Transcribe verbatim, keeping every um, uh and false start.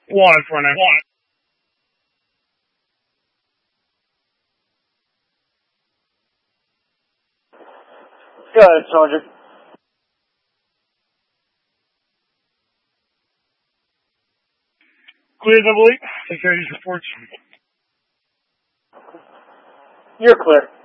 One for now. One. Go ahead, Soldier. Clear, double eight. Take care of these reports. You're clear.